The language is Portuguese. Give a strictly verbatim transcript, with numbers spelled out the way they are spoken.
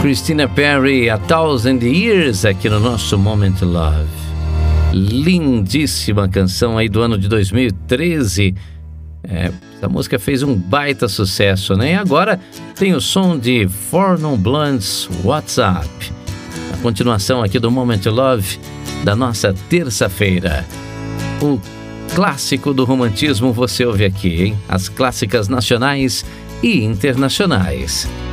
Christina Perri, A Thousand Years, aqui no nosso Moment Love. Lindíssima canção aí do ano de dois mil e treze. É, essa música fez um baita sucesso, né? E agora tem o som de Four Non Blondes, WhatsApp. A continuação aqui do Moment Love da nossa terça-feira. O clássico do romantismo você ouve aqui, hein? As clássicas nacionais e internacionais.